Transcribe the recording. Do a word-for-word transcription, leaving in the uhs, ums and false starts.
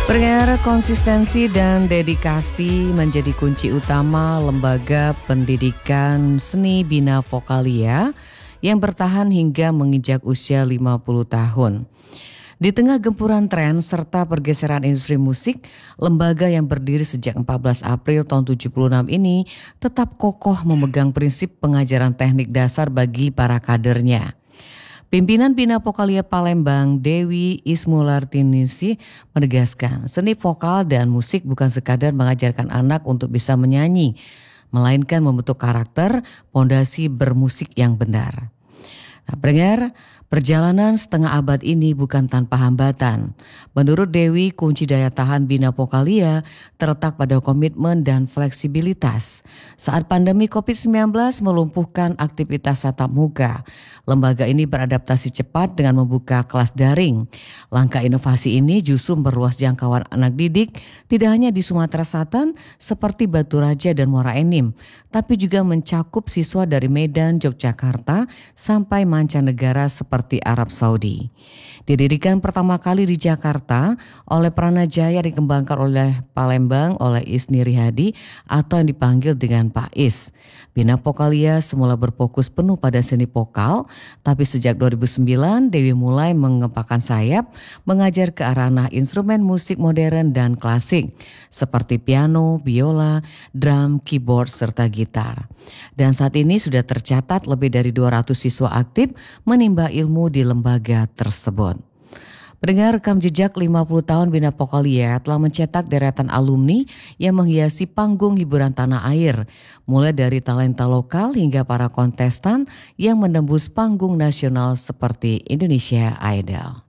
Pendengar, konsistensi dan dedikasi menjadi kunci utama lembaga pendidikan seni Bina Vokalia yang bertahan hingga menginjak usia lima puluh tahun. Di tengah gempuran tren serta pergeseran industri musik, lembaga yang berdiri sejak empat belas April tahun tujuh puluh enam ini tetap kokoh memegang prinsip pengajaran teknik dasar bagi para kadernya. Pimpinan Bina Vokalia Palembang, Dewi Ismulartinisi, menegaskan seni vokal dan musik bukan sekadar mengajarkan anak untuk bisa menyanyi, melainkan membentuk karakter, pondasi bermusik yang benar. Nah, pendengar, perjalanan setengah abad ini bukan tanpa hambatan. Menurut Dewi, kunci daya tahan Bina Vokalia terletak pada komitmen dan fleksibilitas. Saat pandemi covid sembilan belas melumpuhkan aktivitas tatap muka, lembaga ini beradaptasi cepat dengan membuka kelas daring. Langkah inovasi ini justru memperluas jangkauan anak didik tidak hanya di Sumatera Selatan seperti Batu Raja dan Muara Enim, tapi juga mencakup siswa dari Medan, Yogyakarta sampai mancanegara seperti Arab Saudi. Didirikan pertama kali di Jakarta oleh Pranajaya, dikembangkan oleh Palembang oleh Isni Rihadi atau yang dipanggil dengan Pak Is. Bina Vokalia semula berfokus penuh pada seni vokal, tapi sejak dua ribu sembilan Dewi mulai mengepakkan sayap mengajar ke arah instrumen musik modern dan klasik seperti piano, biola, drum, keyboard, serta gitar. Dan saat ini sudah tercatat lebih dari dua ratus siswa aktif menimba ilmu di lembaga tersebut. Pendengar, rekam jejak lima puluh tahun Bina Vokalia telah mencetak deretan alumni yang menghiasi panggung hiburan tanah air, mulai dari talenta lokal hingga para kontestan yang menembus panggung nasional seperti Indonesia Idol.